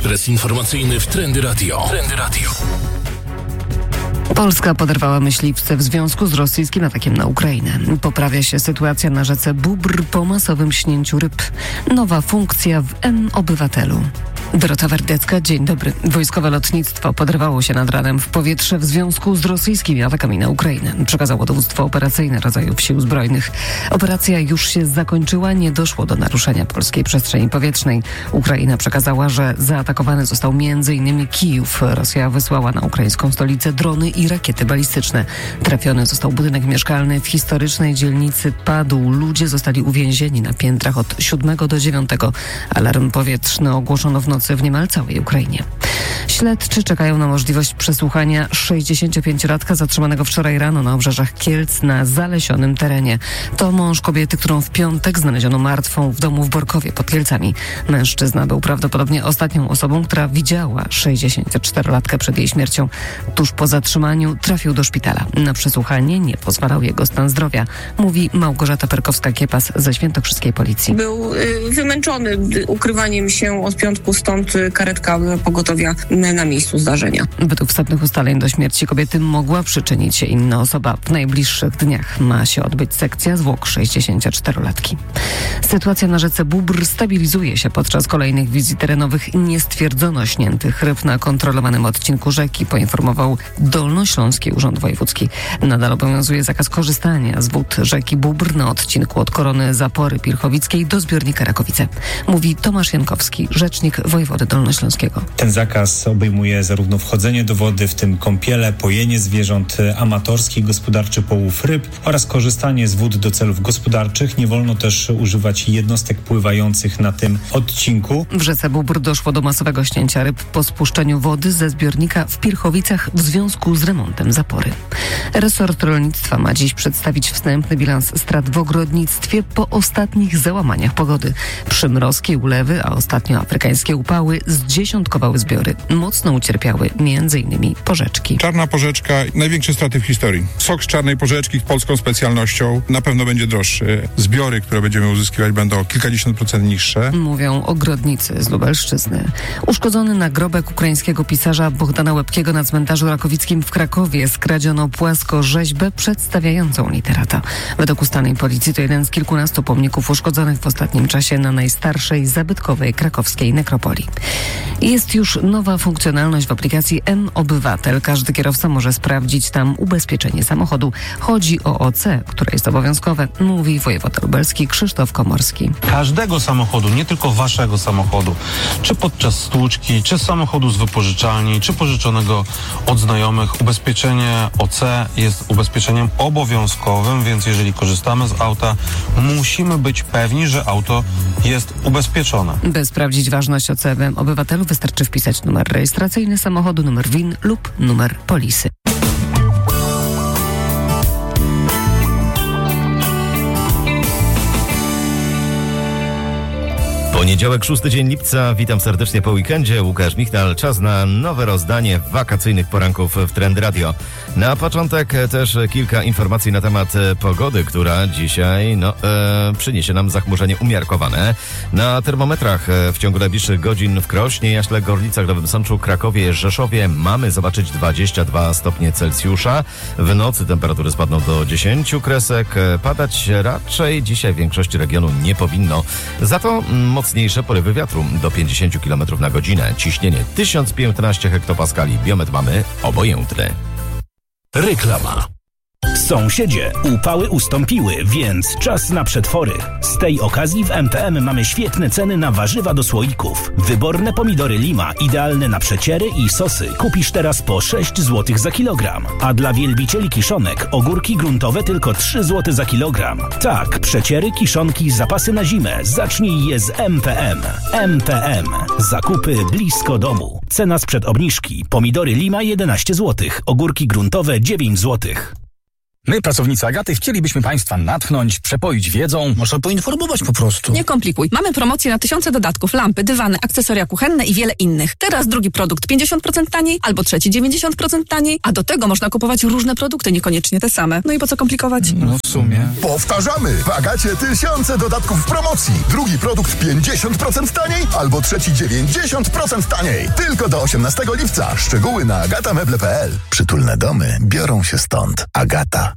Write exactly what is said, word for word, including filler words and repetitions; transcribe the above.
Ekspres informacyjny w Trendy Radio. Trendy Radio. Polska poderwała myśliwce w związku z rosyjskim atakiem na Ukrainę. Poprawia się sytuacja na rzece Bóbr po masowym śnięciu ryb. Nowa funkcja w M-Obywatelu. Dorota Wardecka, dzień dobry. Wojskowe lotnictwo poderwało się nad ranem w powietrze w związku z rosyjskimi atakami na Ukrainę. Przekazało dowództwo operacyjne rodzajów sił zbrojnych. Operacja już się zakończyła, nie doszło do naruszenia polskiej przestrzeni powietrznej. Ukraina przekazała, że zaatakowany został między innymi Kijów. Rosja wysłała na ukraińską stolicę drony i rakiety balistyczne. Trafiony został budynek mieszkalny w historycznej dzielnicy Padół. Ludzie zostali uwięzieni na piętrach od siódmego do dziewiątego. Alarm powietrzny ogłoszono w nocy w niemal całej Ukrainie. Śledczy czekają na możliwość przesłuchania sześćdziesięciopięciolatka zatrzymanego wczoraj rano na obrzeżach Kielc na zalesionym terenie. To mąż kobiety, którą w piątek znaleziono martwą w domu w Borkowie pod Kielcami. Mężczyzna był prawdopodobnie ostatnią osobą, która widziała sześćdziesięcioczterolatkę przed jej śmiercią. Tuż po zatrzymaniu trafił do szpitala. Na przesłuchanie nie pozwalał jego stan zdrowia, mówi Małgorzata Perkowska-Kiepas ze świętokrzyskiej policji. Był y, wymęczony ukrywaniem się od piątku, stąd karetka pogotowia na miejscu zdarzenia. Według wstępnych ustaleń do śmierci kobiety mogła przyczynić się inna osoba. W najbliższych dniach ma się odbyć sekcja zwłok sześćdziesięcioczterolatki. Sytuacja na rzece Bóbr stabilizuje się. Podczas kolejnych wizji terenowych nie stwierdzono śniętych ryb na kontrolowanym odcinku rzeki, poinformował Dolnośląski Urząd Wojewódzki. Nadal obowiązuje zakaz korzystania z wód rzeki Bóbr na odcinku od Korony Zapory Pilchowickiej do zbiornika Rakowice. Mówi Tomasz Jankowski, rzecznik wojewody dolnośląskiego. Ten zakaz obejmuje zarówno wchodzenie do wody, w tym kąpiele, pojenie zwierząt, amatorski, gospodarczy połów ryb oraz korzystanie z wód do celów gospodarczych. Nie wolno też używać jednostek pływających na tym odcinku. W rzece Bóbr doszło do masowego śnięcia ryb po spuszczeniu wody ze zbiornika w Pilchowicach w związku z remontem zapory. Resort rolnictwa ma dziś przedstawić wstępny bilans strat w ogrodnictwie po ostatnich załamaniach pogody. Przymrozki, ulewy, a ostatnio afrykańskie upały zdziesiątkowały zbiory. Mocno ucierpiały między innymi porzeczki. Czarna porzeczka, największe straty w historii. Sok z czarnej porzeczki polską specjalnością na pewno będzie droższy. Zbiory, które będziemy uzyskiwać, będą o kilkadziesiąt procent niższe. Mówią ogrodnicy z Lubelszczyzny. Uszkodzony nagrobek ukraińskiego pisarza Bohdana Łebkiego na cmentarzu rakowickim w Krakowie skradziono płaskorzeźbę przedstawiającą literata. Według ustaleń policji to jeden z kilkunastu pomników uszkodzonych w ostatnim czasie na najstarszej zabytkowej krakowskiej nekropolii. Jest już nowa funkcjonalność w aplikacji M-Obywatel. Każdy kierowca może sprawdzić tam ubezpieczenie samochodu. Chodzi o O C, które jest obowiązkowe, mówi wojewoda lubelski Krzysztof Komorski. Każdego samochodu, nie tylko waszego samochodu, czy podczas stłuczki, czy samochodu z wypożyczalni, czy pożyczonego od znajomych, ubezpieczenie O C jest ubezpieczeniem obowiązkowym, więc jeżeli korzystamy z auta, musimy być pewni, że auto jest ubezpieczone. By sprawdzić ważność O C w M-Obywatelu wystarczy wpisać numer rejestracyjny samochodu, numer V I N lub numer polisy. Poniedziałek, szósty dzień lipca. Witam serdecznie po weekendzie. Łukasz Michtal. Czas na nowe rozdanie wakacyjnych poranków w Trend Radio. Na początek też kilka informacji na temat pogody, która dzisiaj no, e, przyniesie nam zachmurzenie umiarkowane. Na termometrach w ciągu najbliższych godzin w Krośnie, Jaśle, Gorlicach, Nowym Sączu, Krakowie, Rzeszowie mamy zobaczyć dwadzieścia dwa stopnie Celsjusza. W nocy temperatury spadną do dziesięciu kresek. Padać raczej dzisiaj w większości regionu nie powinno. Za to mocniejsze porywy wiatru do pięćdziesiąt kilometrów na godzinę. Ciśnienie tysiąc piętnaście hektopaskali. Biometr mamy obojętny. Reklama. Sąsiedzie, upały ustąpiły, więc czas na przetwory. Z tej okazji w M P M mamy świetne ceny na warzywa do słoików. Wyborne pomidory Lima, idealne na przeciery i sosy. Kupisz teraz po sześć złotych za kilogram. A dla wielbicieli kiszonek ogórki gruntowe tylko trzy złote za kilogram. Tak, przeciery, kiszonki, zapasy na zimę. Zacznij je z M P M. M P M. Zakupy blisko domu. Cena sprzed obniżki. Pomidory Lima jedenaście złotych. Ogórki gruntowe dziewięć złotych. My, pracownicy Agaty, chcielibyśmy Państwa natchnąć, przepoić wiedzą. Może poinformować po prostu. Nie komplikuj. Mamy promocję na tysiące dodatków, lampy, dywany, akcesoria kuchenne i wiele innych. Teraz drugi produkt pięćdziesiąt procent taniej, albo trzeci dziewięćdziesiąt procent taniej, a do tego można kupować różne produkty, niekoniecznie te same. No i po co komplikować? No w sumie. Powtarzamy! W Agacie tysiące dodatków w promocji. Drugi produkt pięćdziesiąt procent taniej, albo trzeci dziewięćdziesiąt procent taniej. Tylko do osiemnastego lipca. Szczegóły na agata meble kropka p l. Przytulne domy biorą się stąd. Agata.